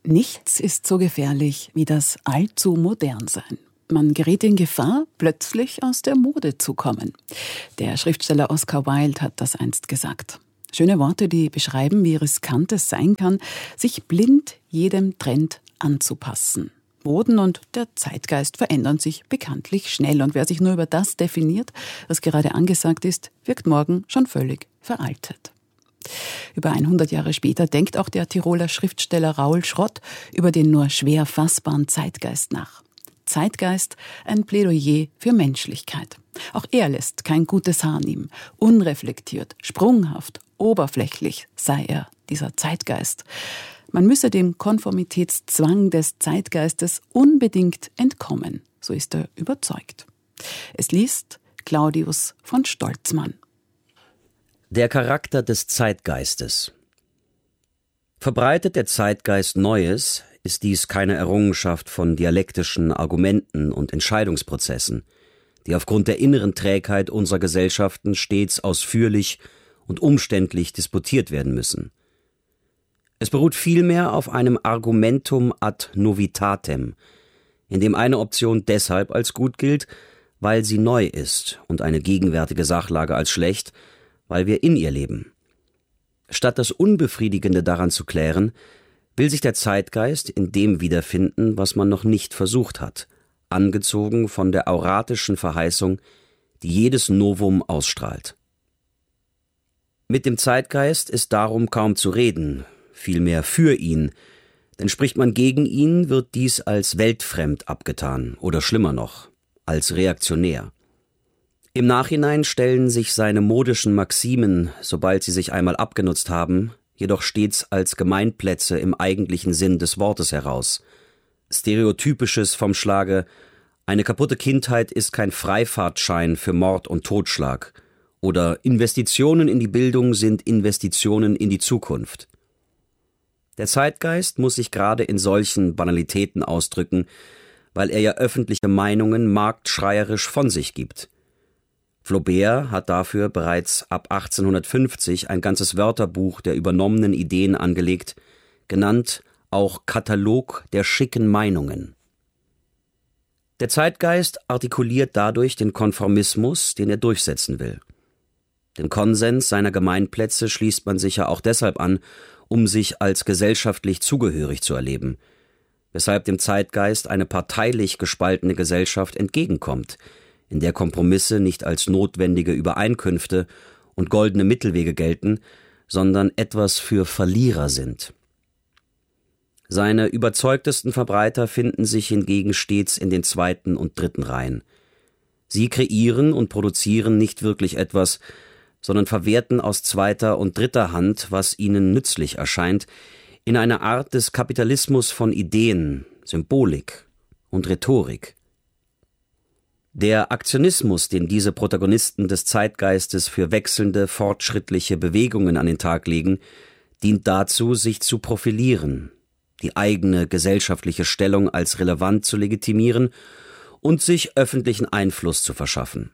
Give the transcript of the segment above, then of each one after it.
Nichts ist so gefährlich wie das allzu modern sein. Man gerät in Gefahr, plötzlich aus der Mode zu kommen. Der Schriftsteller Oscar Wilde hat das einst gesagt. Schöne Worte, die beschreiben, wie riskant es sein kann, sich blind jedem Trend anzupassen. Moden und der Zeitgeist verändern sich bekanntlich schnell. Und wer sich nur über das definiert, was gerade angesagt ist, wirkt morgen schon völlig veraltet. Über 100 Jahre später denkt auch der Tiroler Schriftsteller Raoul Schrott über den nur schwer fassbaren Zeitgeist nach. Zeitgeist, ein Plädoyer für Menschlichkeit. Auch er lässt kein gutes Haar nehmen. Unreflektiert, sprunghaft, oberflächlich sei er, dieser Zeitgeist. Man müsse dem Konformitätszwang des Zeitgeistes unbedingt entkommen, so ist er überzeugt. Es liest Claudius von Stolzmann. Der Charakter des Zeitgeistes. Verbreitet der Zeitgeist Neues, ist dies keine Errungenschaft von dialektischen Argumenten und Entscheidungsprozessen, die aufgrund der inneren Trägheit unserer Gesellschaften stets ausführlich und umständlich disputiert werden müssen. Es beruht vielmehr auf einem Argumentum ad novitatem, in dem eine Option deshalb als gut gilt, weil sie neu ist und eine gegenwärtige Sachlage als schlecht, weil wir in ihr leben. Statt das Unbefriedigende daran zu klären, will sich der Zeitgeist in dem wiederfinden, was man noch nicht versucht hat, angezogen von der auratischen Verheißung, die jedes Novum ausstrahlt. Mit dem Zeitgeist ist darum kaum zu reden, vielmehr für ihn, denn spricht man gegen ihn, wird dies als weltfremd abgetan oder schlimmer noch, als reaktionär. Im Nachhinein stellen sich seine modischen Maximen, sobald sie sich einmal abgenutzt haben, jedoch stets als Gemeinplätze im eigentlichen Sinn des Wortes heraus. Stereotypisches vom Schlage: Eine kaputte Kindheit ist kein Freifahrtschein für Mord und Totschlag oder Investitionen in die Bildung sind Investitionen in die Zukunft. Der Zeitgeist muss sich gerade in solchen Banalitäten ausdrücken, weil er ja öffentliche Meinungen marktschreierisch von sich gibt. Flaubert hat dafür bereits ab 1850 ein ganzes Wörterbuch der übernommenen Ideen angelegt, genannt auch Katalog der schicken Meinungen. Der Zeitgeist artikuliert dadurch den Konformismus, den er durchsetzen will. Den Konsens seiner Gemeinplätze schließt man sich ja auch deshalb an, um sich als gesellschaftlich zugehörig zu erleben, weshalb dem Zeitgeist eine parteilich gespaltene Gesellschaft entgegenkommt, in der Kompromisse nicht als notwendige Übereinkünfte und goldene Mittelwege gelten, sondern etwas für Verlierer sind. Seine überzeugtesten Verbreiter finden sich hingegen stets in den zweiten und dritten Reihen. Sie kreieren und produzieren nicht wirklich etwas, sondern verwerten aus zweiter und dritter Hand, was ihnen nützlich erscheint, in eine Art des Kapitalismus von Ideen, Symbolik und Rhetorik. Der Aktionismus, den diese Protagonisten des Zeitgeistes für wechselnde, fortschrittliche Bewegungen an den Tag legen, dient dazu, sich zu profilieren, die eigene gesellschaftliche Stellung als relevant zu legitimieren und sich öffentlichen Einfluss zu verschaffen.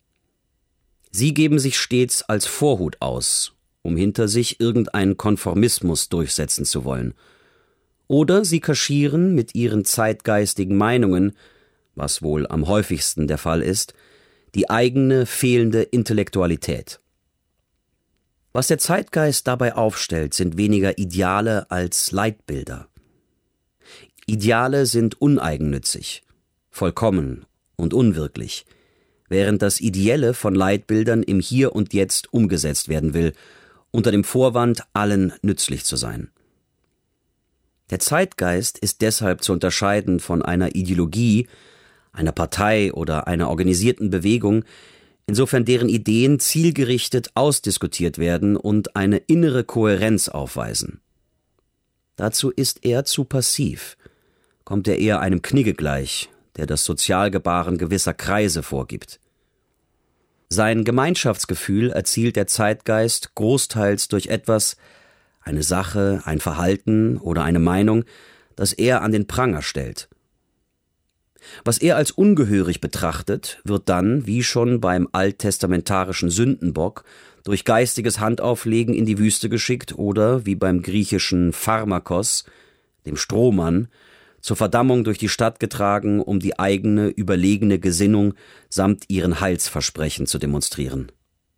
Sie geben sich stets als Vorhut aus, um hinter sich irgendeinen Konformismus durchsetzen zu wollen. Oder sie kaschieren mit ihren zeitgeistigen Meinungen, was wohl am häufigsten der Fall ist, die eigene fehlende Intellektualität. Was der Zeitgeist dabei aufstellt, sind weniger Ideale als Leitbilder. Ideale sind uneigennützig, vollkommen und unwirklich, während das Ideelle von Leitbildern im Hier und Jetzt umgesetzt werden will, unter dem Vorwand, allen nützlich zu sein. Der Zeitgeist ist deshalb zu unterscheiden von einer Ideologie, einer Partei oder einer organisierten Bewegung, insofern deren Ideen zielgerichtet ausdiskutiert werden und eine innere Kohärenz aufweisen. Dazu ist er zu passiv, kommt er eher einem Knigge gleich, der das Sozialgebaren gewisser Kreise vorgibt. Sein Gemeinschaftsgefühl erzielt der Zeitgeist großteils durch etwas, eine Sache, ein Verhalten oder eine Meinung, das er an den Pranger stellt. Was er als ungehörig betrachtet, wird dann, wie schon beim alttestamentarischen Sündenbock, durch geistiges Handauflegen in die Wüste geschickt oder, wie beim griechischen Pharmakos, dem Strohmann, zur Verdammung durch die Stadt getragen, um die eigene, überlegene Gesinnung samt ihren Heilsversprechen zu demonstrieren.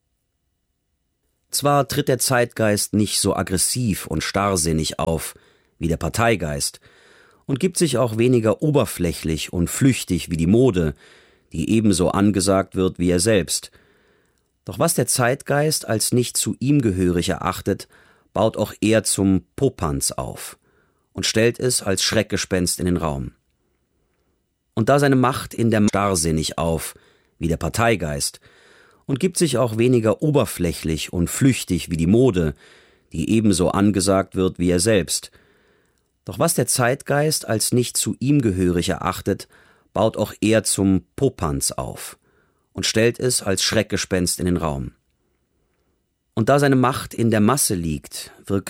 Zwar tritt der Zeitgeist nicht so aggressiv und starrsinnig auf wie der Parteigeist und gibt sich auch weniger oberflächlich und flüchtig wie die Mode, die ebenso angesagt wird wie er selbst. Doch was der Zeitgeist als nicht zu ihm gehörig erachtet, baut auch er zum Popanz auf und stellt es als Schreckgespenst in den Raum. Und da seine Macht in der starrsinnig auf wie der Parteigeist und gibt sich auch weniger oberflächlich und flüchtig wie die Mode, die ebenso angesagt wird wie er selbst. Doch was der Zeitgeist als nicht zu ihm gehörig erachtet, baut auch er zum Popanz auf und stellt es als Schreckgespenst in den Raum. Und da seine Macht in der Masse liegt, wirkt